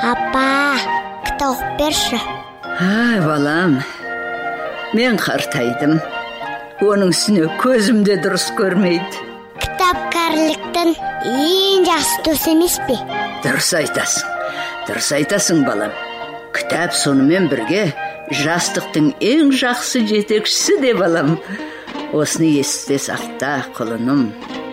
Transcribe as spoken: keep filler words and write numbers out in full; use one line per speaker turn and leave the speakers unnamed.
Апа, кітап оқып берші.
Ай, балам, мен қартайдым. Оның үстіне көзімде дұрыс көрмейді.
Кітап кәріліктің ең жақсы досы емес пе?
Дұрыс айтасың, дұрыс айтасың балам. Кітап сонымен бірге жастықтың ең жақсы жетекшісі де балам. Осыны есте сақта, құлыным.